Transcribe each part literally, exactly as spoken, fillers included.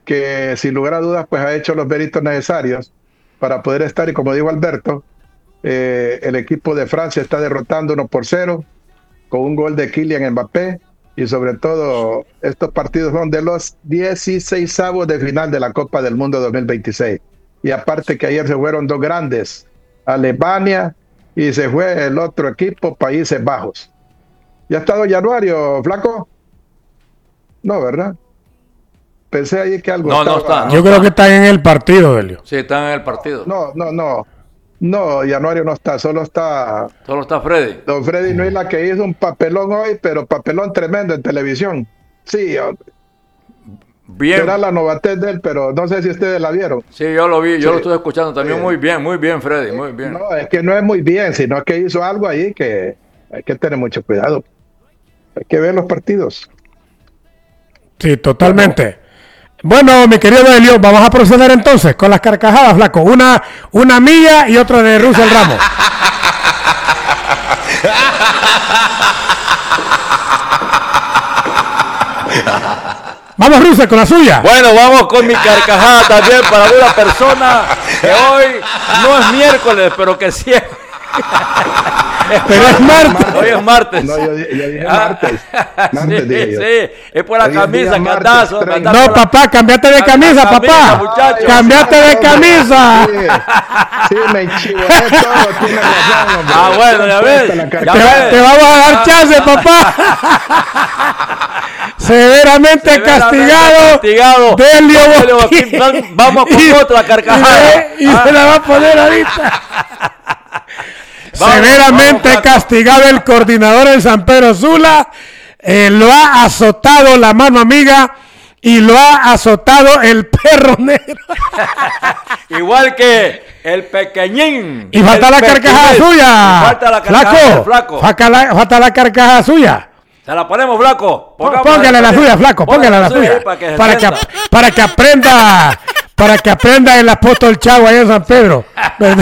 que sin lugar a dudas pues ha hecho los méritos necesarios para poder estar, y como dijo Alberto, eh, el equipo de Francia está derrotando uno por cero con un gol de Kylian Mbappé, y sobre todo estos partidos son de los dieciseisavos de final de la Copa del Mundo dos mil veintiséis. Y aparte que ayer se fueron dos grandes, Alemania y se fue el otro equipo, Países Bajos. ¿Ya está don Januario, flaco? No, ¿verdad? Pensé ahí que algo no, estaba... no está. No Yo está. creo que está en el partido, Delio. Sí, están en el partido. No, no, no. No, Januario no está, solo está... Solo está Freddy. Don Freddy no es la que hizo un papelón hoy, pero papelón tremendo en televisión. Sí, Bien. era la novatez de él, pero no sé si ustedes la vieron. Sí, yo lo vi, yo Sí. lo estuve escuchando también. Sí. Muy bien, muy bien, Freddy, muy bien. No, es que no es muy bien, sino que hizo algo ahí que hay que tener mucho cuidado. Hay que ver los partidos. Sí, totalmente. Bueno, mi querido Delio, vamos a proceder entonces con las carcajadas, flaco. Una, una mía y otra de Russell Ramos. Vamos, Russell, con la suya. Bueno, vamos con mi carcajada también para una persona que hoy no es miércoles, pero que sí es. Pero es martes. Hoy es martes. No, yo, yo dije martes. Martes sí, dije yo. sí, es por la Hoy es camisa día que martes, andas. treinta. andas No, por la- papá, cambiate de camisa, camisa, papá. muchacho. Cambiate de camisa. Sí, sí, me enchivoné todo, tiene razón, hombre. Ah, bueno, ya ves. Puesta la Ya Te, carcajada. ves. te vamos a dar chance, papá. Severamente, Severamente castigado. castigado. Delio Delio Boquín. Boquín. Vamos con Y- otra carcajada. Y, y Ah. se la va a poner ahorita. Vamos, Severamente vamos, Flaco. castigado el coordinador en San Pedro Sula. Eh, lo ha azotado la mano amiga y lo ha azotado el perro negro. Igual que el pequeñín. Y falta el la carcajada pequinés. suya. Y falta la carcajada Flaco, del flaco. Falta la, falta la carcajada suya. Se la ponemos, flaco. Pongamos Póngale la suya, flaco, póngale la suya. ahí Para que, se Para que, sienta. ap- para que aprenda, para que aprenda el apóstol Chavo allá en San Pedro. ¿Verdad?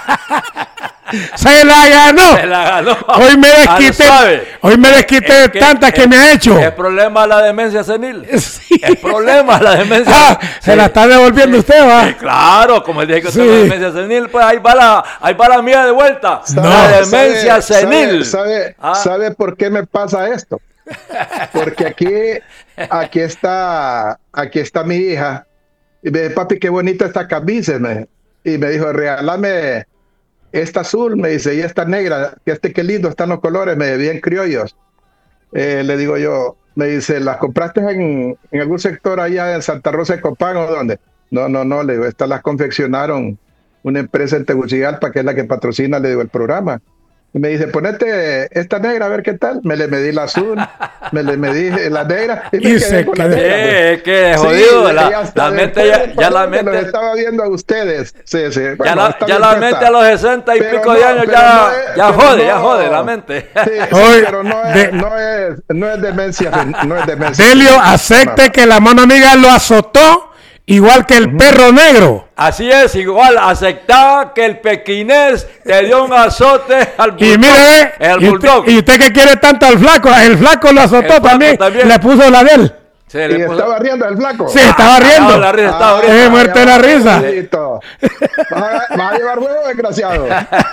Se la ganó. Se la ganó. Hoy me A lo desquité, suave. hoy me desquité Es de tantas que el- me ha hecho. El problema es la demencia senil. Sí. El problema es la demencia Ah, se la está devolviendo usted, va. Sí, claro, como dije que Sí. usted la demencia senil, pues ahí va la, ahí va la mía de vuelta. No. La demencia ¿Sabe, senil. ¿Sabe, Ah. sabe por qué me pasa esto? Porque aquí, aquí está, aquí está mi hija. Y me dice, papi, qué bonita esta camisa. me- Y me dijo, regálame esta azul, me dice, y esta negra, que este qué lindo están los colores, me dice, bien criollos. Eh, le digo yo, me dice, ¿las compraste en, en algún sector allá en Santa Rosa de Copán o dónde? No, no, no, le digo, estas las confeccionaron una empresa en Tegucigalpa, que es la que patrocina, le digo, el programa. Y me dice, ponete esta negra a ver qué tal. Me le medí la azul, me le medí la negra y me Y quedé se con la quedó. Sí, negra, pues. es que es Sí, jodido. ya la, hasta la mente después ya, del ya la partido los mente. estaba viendo a ustedes. Sí, sí. Ya Bueno, la, está ya bien la puesta. mente a los sesenta y Pero pico de no, años pero ya, no es- ya pero jode, no. ya jode la mente. Sí, sí, Hoy, pero no es, de- no es, no es demencia. No es demencia. Delio, acepte que la mano amiga lo azotó igual que el perro negro. Así es, igual, aceptaba que el pequinés te dio un azote al bulldog. Y mire, el y bulldog. usted, y usted que quiere tanto al flaco, el flaco lo azotó flaco también, también. le puso la de él. Se Y le puso- estaba riendo el flaco. Sí, estaba riendo. Ah, la risa estaba Ah, riendo. Eh, muerte de la risa. Listo. ¿Vas a, vas a llevar huevo, desgraciado?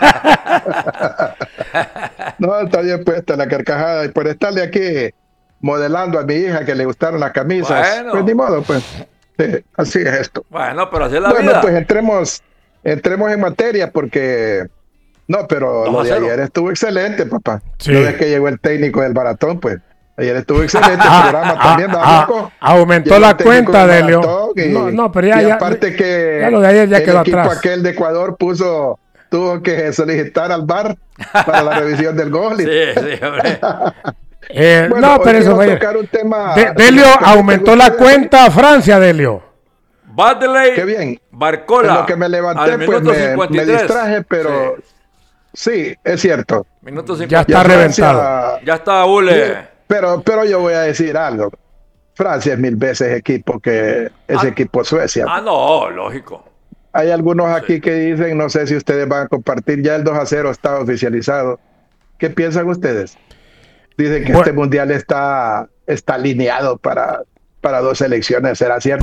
No, está bien puesta la carcajada. Y por estarle aquí modelando a mi hija que le gustaron las camisas, Bueno. pues ni modo, pues. Sí, así es esto. Bueno, pero así es la Bueno, vida. pues entremos, entremos en materia porque... No, pero Dos lo a de cero. ayer estuvo excelente, papá. Sí. No es que llegó el técnico del maratón, pues. Ayer estuvo excelente el Ah, programa ah, también, ¿verdad, ah, Flaco? aumentó Llegó la el técnico cuenta, del Delio. maratón y- No, no, pero ya- y ya- aparte que ya lo de ayer ya el quedó equipo atrás. aquel de Ecuador puso, tuvo que solicitar al V A R para la revisión del gol. y- Sí, sí, hombre. Eh, Bueno, no, hoy pero eso quiero fue. tocar un tema De- Delio que me aumentó la gustaría- cuenta a Francia, Delio. Badley, Qué bien. Barcola. En lo que me levanté, al pues minuto me, me cincuenta y tres. distraje, pero Sí, sí, es cierto. minuto Ya cincuenta y tres. está Ya Francia- reventado. Ya está Ule. Pero, pero yo voy a decir algo. Francia es mil veces equipo que ese Ah. equipo Suecia. Ah, no, lógico. Hay algunos aquí que dicen, no sé si ustedes van a compartir, ya el dos a cero está oficializado. ¿Qué piensan ustedes? Dicen que Bueno. este mundial está, está alineado para, para dos selecciones. ¿Será cierto?